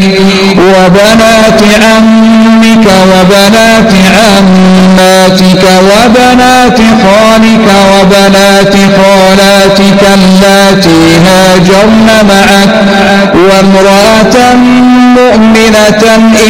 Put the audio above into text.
وبنات عمك وبنات عماتك وبنات خالك وبنات خالاتك اللاتي هاجرن معك وامرأة مؤمنة